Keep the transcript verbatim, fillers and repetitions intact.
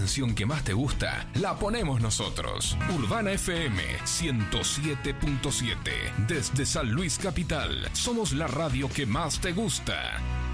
canción que más te gusta, la ponemos nosotros. Urbana F M ciento siete punto siete. Desde San Luis Capital, somos la radio que más te gusta.